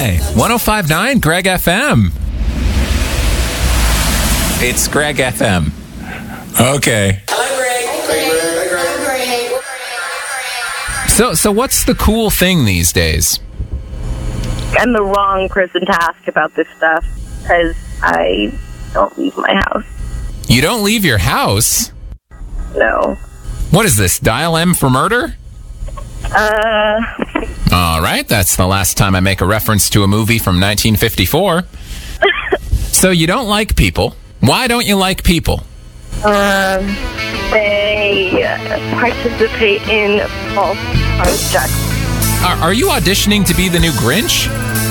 Hi, 105.9 Greg FM. It's Greg FM. Okay. So what's the cool thing these days? I'm the wrong person to ask about this stuff because I don't leave my house. You don't leave your house? No. What is this, Dial M for murder? All right, that's the last time I make a reference to a movie from 1954. So you don't like people. Why don't you like people? They participate in false projects. Are you auditioning to be the new Grinch?